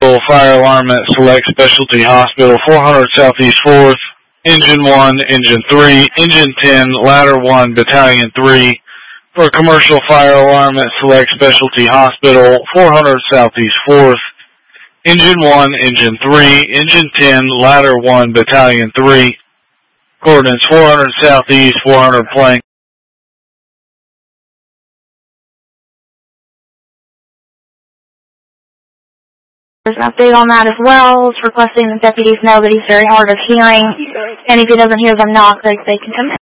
Fire alarm at Select Specialty Hospital, 400 Southeast 4th, Engine 1, Engine 3, Engine 10, Ladder 1, Battalion 3, for a commercial fire alarm at Select Specialty Hospital, 400 Southeast 4th, Engine 1, Engine 3, Engine 10, Ladder 1, Battalion 3, coordinates 400 Southeast, 400 Plank. There's an update on that as well. It's requesting that deputies know that he's very hard of hearing, and if he doesn't hear them knock, they can come in.